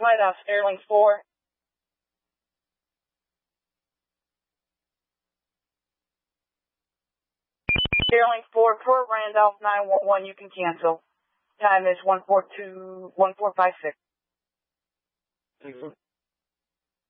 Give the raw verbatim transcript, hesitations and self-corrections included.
Flight off Sterling four. Sterling four, Port Randolph nine one one, you can cancel. Time is one four two, one four five six.